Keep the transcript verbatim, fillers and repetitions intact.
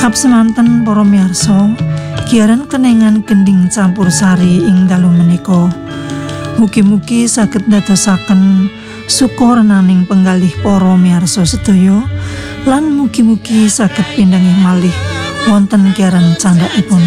Kap semanten para miyarsa, giaran kenengan gending campur sari ing dalu menika. Mugi-mugi saged ndadosaken sukurnaning penggalih para miyarsa sedaya lan mugi-mugi saged pindhangih malih wonten giaran candhakipun.